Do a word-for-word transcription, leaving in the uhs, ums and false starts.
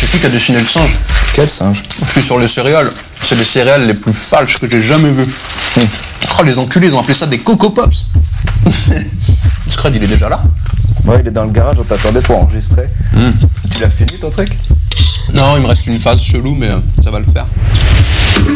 C'est qui qui a dessiné le singe? Quel singe? Je suis sur les céréales. C'est les céréales les plus falches que j'ai jamais vues. Mmh. Oh, les enculés, ils ont appelé ça des Coco Pops. Scred, il est déjà là? Ouais, il est dans le garage, on t'attendait pour enregistrer. Mmh. Tu l'as fini ton truc? Non, il me reste une phase chelou, mais ça va le faire.